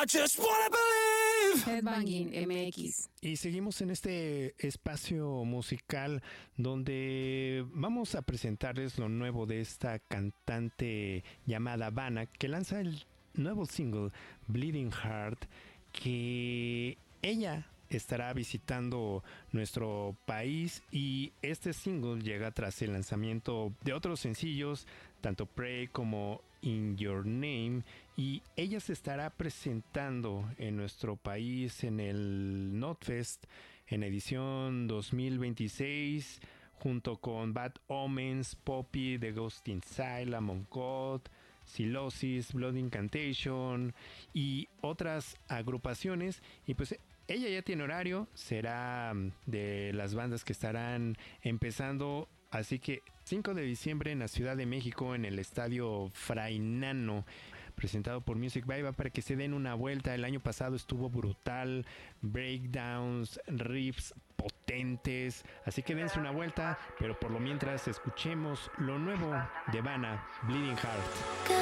I just wanna believe. Headbanging MX. Y seguimos en este espacio musical donde vamos a presentarles lo nuevo de esta cantante llamada Vanna, que lanza el nuevo single Bleeding Heart, que ella estará visitando nuestro país, y este single llega tras el lanzamiento de otros sencillos, tanto Pray como In Your Name, y ella se estará presentando en nuestro país en el Notfest en edición 2026 junto con Bad Omens, Poppy, The Ghost Inside, Among God, Silosis, Blood Incantation y otras agrupaciones. Y pues ella ya tiene horario, será de las bandas que estarán empezando, así que 5 de diciembre en la Ciudad de México en el Estadio Fray Nano, presentado por Music Viva, para que se den una vuelta. El año pasado estuvo brutal, breakdowns, riffs potentes, así que dense una vuelta, pero por lo mientras escuchemos lo nuevo de Vanna, Bleeding Heart.